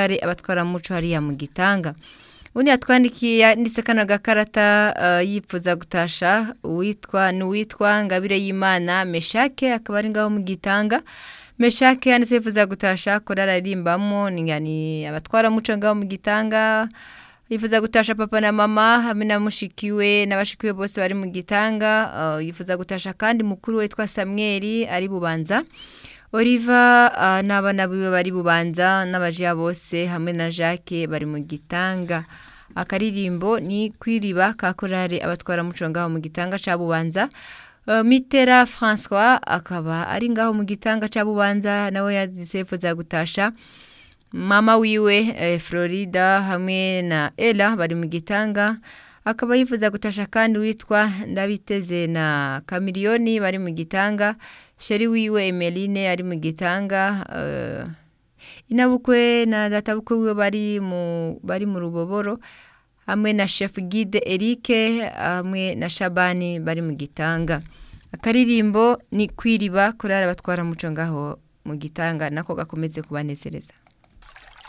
korale abatwara muco hariya mu Gitanga. Undi yatwandikiye yanditse kano gakarata yifuza gutasha uwitwa Ngabire y'Imana Meshake akaba ari ngaho mu Gitanga. Meshake yanditse yifuza gutasha korale arimbamo ni abatwara muco ngaho mu Gitanga. Yifuza gutasha papa na mama hamwe na mushikiwe n'abashikiwe bose bari mu Gitanga. Yifuza gutasha kandi mukuru witwa Samuel ari Bubanza. Oliva n'abana biwe bari Bubanza n'abajiya bose hamwe na Jacques bari mu Gitanga. Akaririmbo ni kwiriba ka korale abatwara muco ngaho mu Gitanga ca Bubanza. Mitera François akaba ari ngaho mu Gitanga ca Bubanza nawe yifuza gutasha mama wiwe Florida hamwe na Ella bari mu Gitanga. Akaba yifuza gutasha kandi witwa Ndabiteze na Kamiliyoni bari mu Gitanga. Sheri wiwe Emeline ari mu Gitanga. Inabukwe na databukwe wiwe bari mu Ruboboro hamwe na Chef Guide Eric hamwe na Shabani bari mu Gitanga. Akaririmbo ni kwiriba korale abatwara muco ngaho mu Gitanga nako gakomeze kubanezereza.